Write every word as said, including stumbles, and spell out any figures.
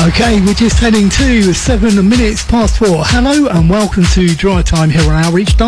Okay, we're just heading to seven minutes past four. Hello and welcome to Drive Time here on Outreach.